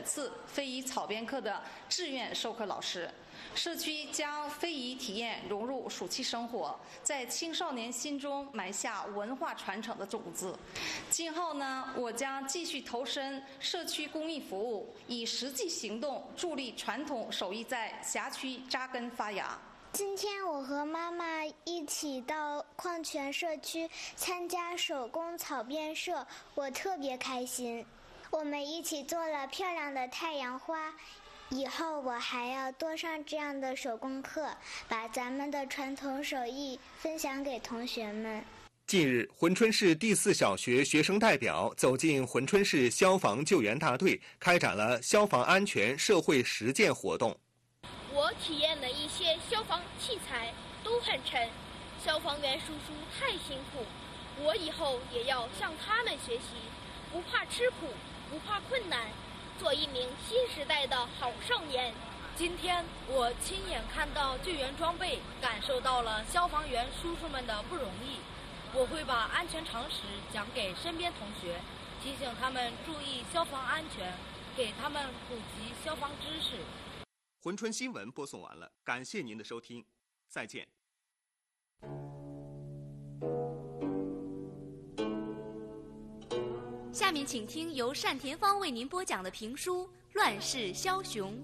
次非遗草编课的志愿授课老师。社区将非遗体验融入暑期生活，在青少年心中埋下文化传承的种子。今后呢，我将继续投身社区公益服务，以实际行动助力传统手艺在辖区扎根发芽。 今天我和妈妈一起到矿泉社区参加手工草编社，我特别开心。我们一起做了漂亮的太阳花，以后我还要多上这样的手工课，把咱们的传统手艺分享给同学们。 近日，珲春市第4小学学生代表走进珲春市消防救援大队，开展了消防安全社会实践活动。 我体验了一些消防器材，都很沉，消防员叔叔太辛苦，我以后也要向他们学习，不怕吃苦，不怕困难，做一名新时代的好少年。 今天我亲眼看到救援装备，感受到了消防员叔叔们的不容易。我会把安全常识讲给身边同学，提醒他们注意消防安全，给他们普及消防知识。 珲春新闻播送完了，感谢您的收听，再见。 下面请听由单田芳为您播讲的评书《乱世枭雄》。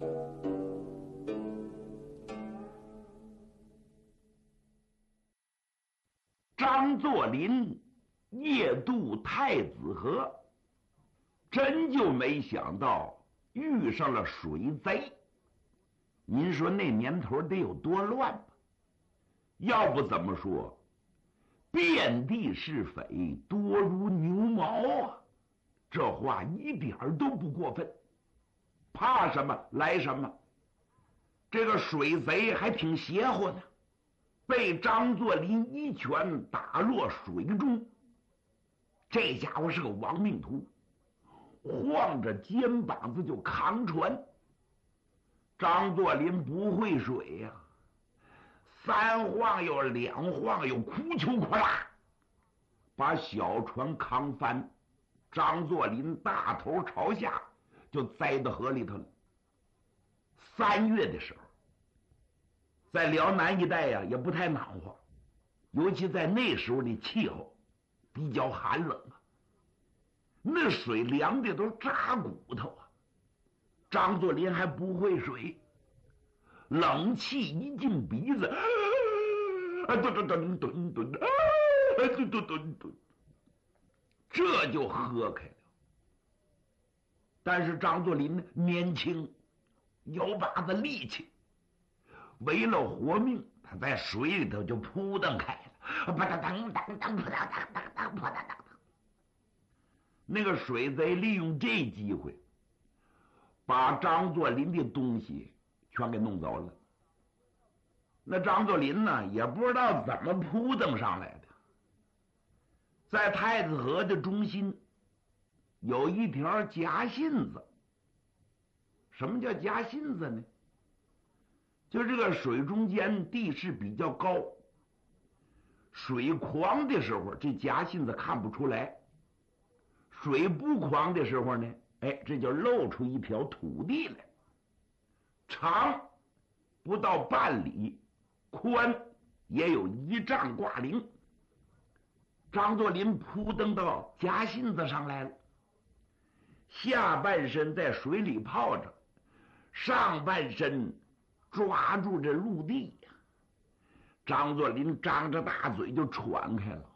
张作霖夜渡太子河，真就没想到遇上了水贼。您说那年头得有多乱吧？要不怎么说遍地是匪，多如牛毛啊？这话一点都不过分。怕什么来什么。这个水贼还挺邪乎的，被张作霖一拳打落水中。这家伙是个亡命徒，晃着肩膀子就扛船。张作霖不会水呀，3晃悠2晃悠，哭秋哭啦，把小船扛翻。张作霖大头朝下就栽到河里头了。3月的时候，在辽南一带呀，也不太暖和，尤其在那时候的气候比较寒冷啊，那水凉的都扎骨头啊。张作霖还不会水，冷气一进鼻子，这就喝开了。但是张作霖呢，年轻，有把子力气，为了活命，他在水里头就扑腾开了，扑腾腾腾腾，扑腾腾腾腾，扑腾腾腾。那个水贼利用这机会，把张作霖的东西全给弄走了。那张作霖呢，也不知道怎么扑腾上来的。在太子河的中心有一条夹信子。什么叫夹信子呢？就这个水中间地势比较高，水狂的时候这夹信子看不出来，水不狂的时候呢，这就露出一条土地来，长不到半里，宽也有1丈挂零。张作霖扑腾到夹信子上来了，下半身在水里泡着，上半身抓住这陆地。张作霖张着大嘴就喘开了，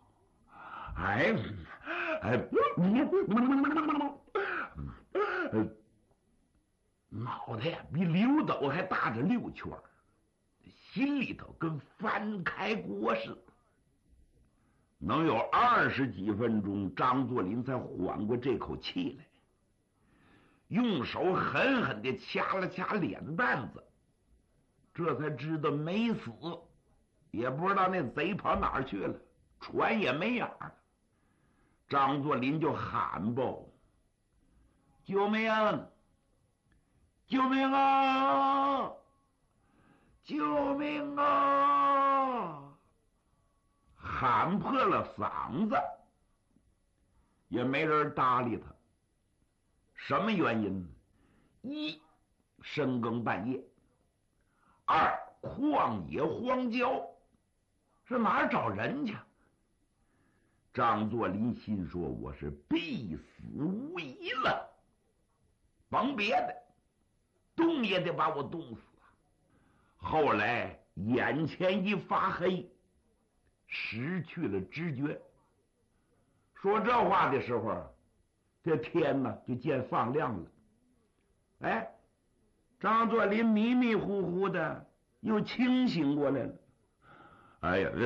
脑袋呀比溜斗还大着6圈，心里头跟翻开锅似的。能有20几分钟，张作霖才缓过这口气来，用手狠狠地掐了掐脸蛋子，这才知道没死，也不知道那贼跑哪儿去了，船也没影儿。张作霖就喊吧：“救命啊！救命啊！救命啊！”喊破了嗓子，也没人搭理他。什么原因呢？ 一，深更半夜；二，旷野荒郊，是哪儿找人去？张作霖心说：“我是必死无疑了，甭别的，冻也得把我冻死啊！”后来眼前一发黑，失去了知觉。说这话的时候，这天呢就见放亮了。哎，张作霖迷迷糊糊的又清醒过来了。哎呀，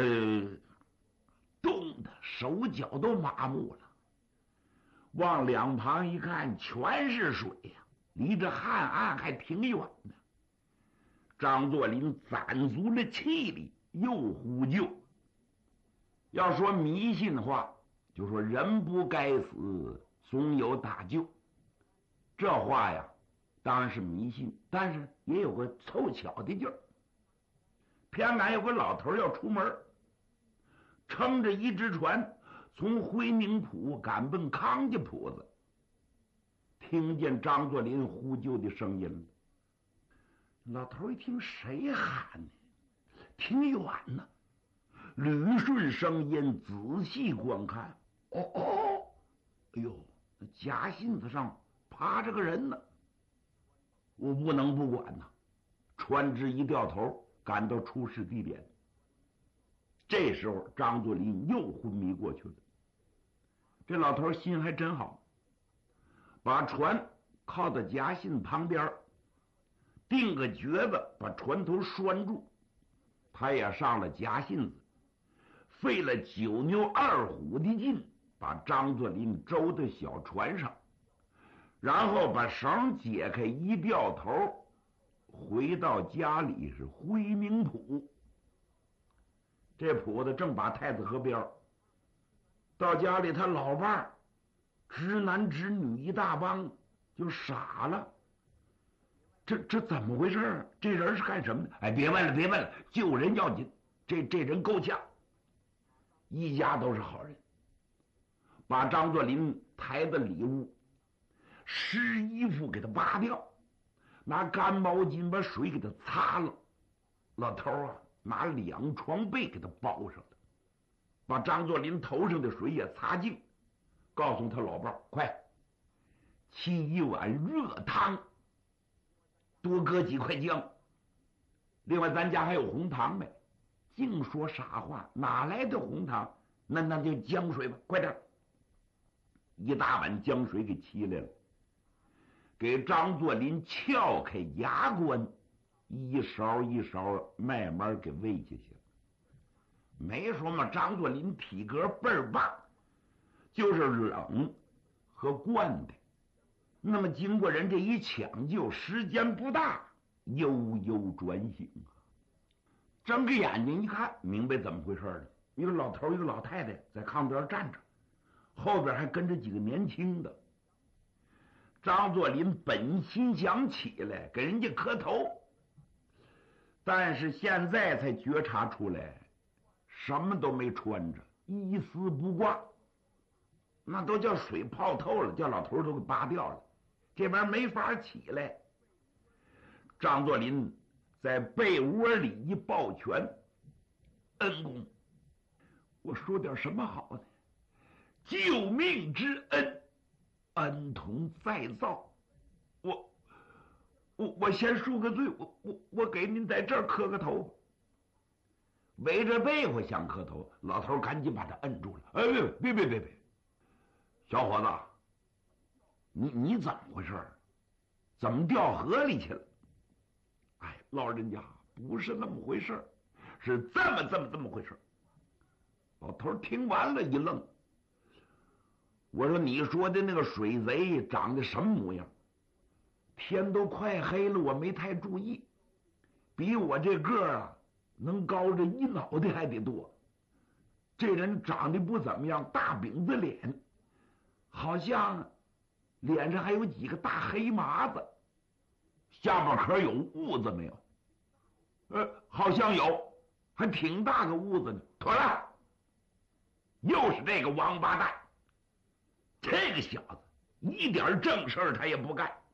冻得手脚都麻木了。往两旁一看，全是水呀，离这汉岸还挺远呢。张作霖攒足了气力，又呼救。要说迷信话，就说人不该死，总有大救。这话呀，当然是迷信，但是也有个凑巧的劲儿。偏赶有个老头要出门，撑着一只船从回宁浦赶奔康家铺子，听见张作霖呼救的声音了。老头一听，谁喊呢？挺远呢。捋顺声音，仔细观看，哎呦，那夹信子上趴着个人呢。我不能不管呐，船只一掉头，赶到出事地点。这时候张作霖又昏迷过去了。这老头心还真好，把船靠到夹信旁边，定个橛子把船头拴住。他也上了夹信子，费了9牛2虎的劲，把张作霖周到小船上，然后把绳解开，一掉头，回到家里是回宁浦。这铺子正把太子河边，到家里他老伴儿直男直女一大帮就傻了。这怎么回事？这人是干什么的？哎，别问了，救人要紧。这人够呛，一家都是好人。把张作霖抬到里屋，湿衣服给他扒掉，拿干毛巾把水给他擦了。老头啊，拿2床被给他包上了，把张作霖头上的水也擦净，告诉他老伴儿：“快沏一碗热汤，多搁几块姜。另外咱家还有红糖没？”净说傻话，哪来的红糖？那就姜水吧，快点！一大碗姜水给沏来了，给张作霖撬开牙关，一勺一勺慢慢给喂下去。没说嘛，张作霖体格倍儿棒，就是冷和惯的。那么经过人这一抢救，时间不大，悠悠转醒。睁开眼睛一看，明白怎么回事了。一个老头一个老太太在炕边站着，后边还跟着几个年轻的。张作霖本心想起来给人家磕头，但是现在才觉察出来，什么都没穿着，一丝不挂，那都叫水泡透了，叫老头都给扒掉了，这边没法起来。张作霖在被窝里一抱拳：“恩公，我说点什么好呢？救命之恩，恩同再造。我先赎个罪，我给您在这儿磕个头。”围着被窝想磕头，老头赶紧把他摁住了。“哎，别，小伙子，你怎么回事？怎么掉河里去了？”“哎，老人家，不是那么回事，是这么回事。”老头听完了一愣。我说：“你说的那个水贼长得什么模样？”“天都快黑了，我没太注意。比我这个啊，能高着一脑袋还得多。这人长得不怎么样，大饼子脸，好像脸上还有几个大黑麻子。下巴壳有痦子没有？”“好像有，还挺大个痦子呢。”“妥了，又是这个王八蛋。这个小子一点正事儿他也不干。